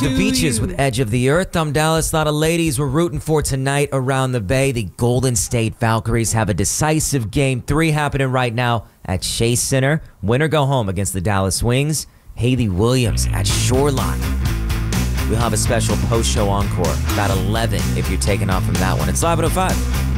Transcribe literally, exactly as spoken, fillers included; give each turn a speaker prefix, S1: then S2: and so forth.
S1: The Beaches with Edge of the Earth. I'm Dallas. A lot of ladies we're rooting for tonight around the Bay. The Golden State Valkyries have a decisive game three happening right now at Chase Center. Win or go home against the Dallas Wings. Hayley Williams at Shoreline. We'll have a special post-show encore about eleven if you're taking off from that one. It's Live at oh five.